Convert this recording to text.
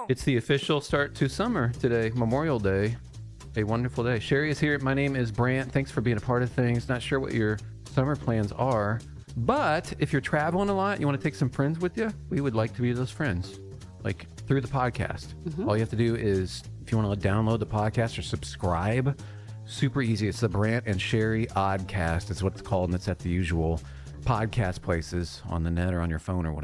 It's the official start to summer today, Memorial Day. A wonderful day. Sherry is here. My name is Brant. Thanks for being a part of things. Not sure what your summer plans are, but if you're traveling a lot, you want to take some friends with you, we would like to be those friends, like through the podcast. All you have to do is, if you want to download the podcast or subscribe, super easy. It's the Brant and Sherry Oddcast is what it's called, and it's at the usual podcast places on the net or on your phone or whatever.